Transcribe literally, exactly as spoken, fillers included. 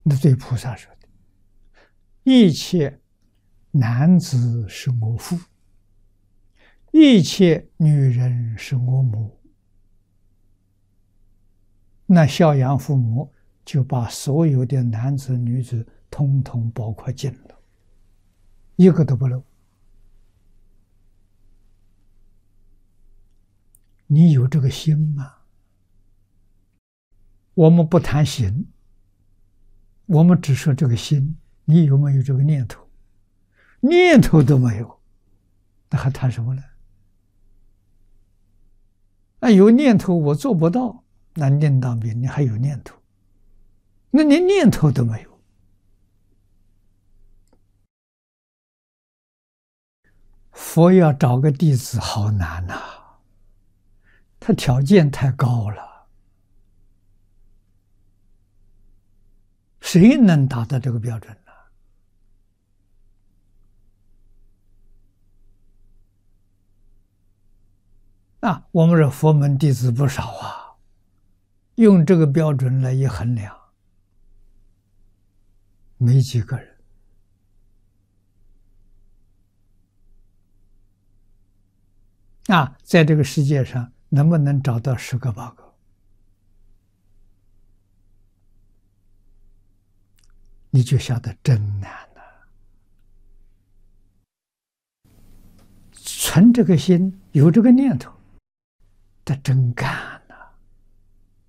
那对菩萨说的，一切男子是我父，一切女人是我母。那孝养父母，就把所有的男子女子通通包括进了，一个都不漏。你有这个心吗？我们不谈行，我们只说这个心，你有没有这个念头？念头都没有，那还谈什么呢？那有念头我做不到，那另当别论，你还有念头，那连念头都没有。佛要找个弟子好难呐、啊，他条件太高了，谁能达到这个标准呢？啊，我们这佛门弟子不少啊，用这个标准来一衡量，没几个人。啊，在这个世界上能不能找到十个八个？你就晓得真难了。存这个心，有这个念头，他真干。